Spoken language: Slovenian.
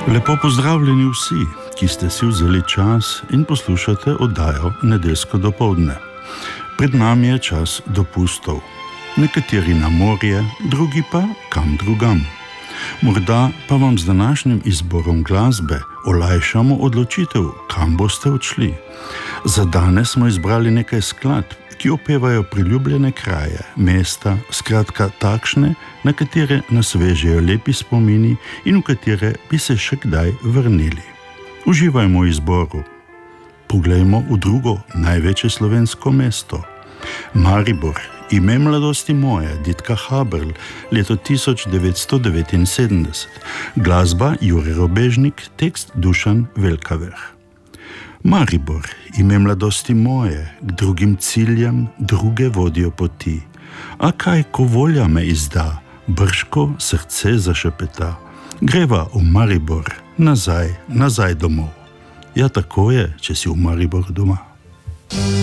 Lepo pozdravljeni vsi, ki ste si vzeli čas in poslušate oddajo Nedeljsko dopoldne. Pred nami je čas dopustov. Nekateri na morje, drugi pa kam drugam. Morda pa vam z današnjim izborom glasbe olajšamo odločitev, kam boste odšli. Za danes smo izbrali nekaj skladb, ki opevajo priljubljene kraje, mesta, skratka takšne, na katere nas vežejo lepi spomini in v katere bi se še kdaj vrnili. Uživajmo v izboru. Poglejmo v drugo največje slovensko mesto. Maribor, ime mladosti moje, Ditka Haberl, leto 1979. Glasba Jure Robežnik, tekst Dušan Velkaver. Maribor, ime mladosti moje, k drugim ciljem druge vodijo poti. A kaj, ko volja me izda, brško srce zašepeta. Greva v Maribor, nazaj domov. Ja, tako je, če si v Maribor doma.